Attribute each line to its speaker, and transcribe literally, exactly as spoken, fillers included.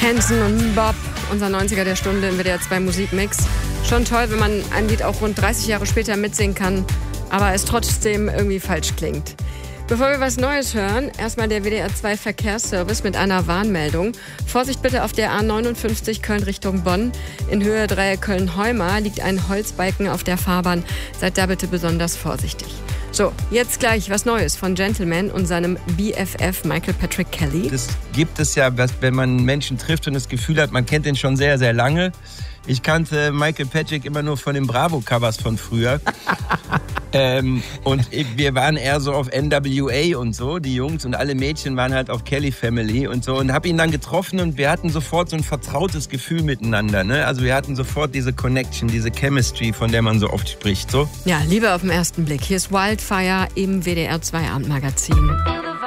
Speaker 1: Hanson und Bob, unser neunziger der Stunde im W D R zwei Musikmix. Schon toll, wenn man ein Lied auch rund dreißig Jahre später mitsingen kann, aber es trotzdem irgendwie falsch klingt. Bevor wir was Neues hören, erstmal der W D R zwei Verkehrsservice mit einer Warnmeldung. Vorsicht bitte auf der A neunundfünfzig Köln Richtung Bonn. In Höhe Dreieck Köln-Heuma liegt ein Holzbalken auf der Fahrbahn. Seid da bitte besonders vorsichtig. So, jetzt gleich was Neues von Gentleman und seinem B F F Michael Patrick Kelly.
Speaker 2: Das gibt es ja, wenn man Menschen trifft und das Gefühl hat, man kennt den schon sehr, sehr lange. Ich kannte Michael Patrick immer nur von den Bravo-Covers von früher. ähm, und wir waren eher so auf N W A und so, die Jungs, und alle Mädchen waren halt auf Kelly Family und so. Und habe ihn dann getroffen und wir hatten sofort so ein vertrautes Gefühl miteinander. Ne? Also wir hatten sofort diese Connection, diese Chemistry, von der man so oft spricht. So.
Speaker 1: Ja, Liebe auf den ersten Blick. Hier ist Wildfire im W D R zwei Abendmagazin.